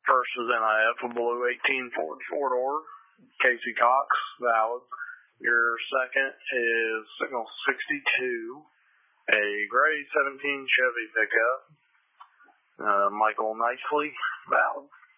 First is NIF, a blue 18 Ford four-door, Casey Cox, valid. Your second is Signal 62, a gray 17 Chevy pickup, Michael Nicely, valid.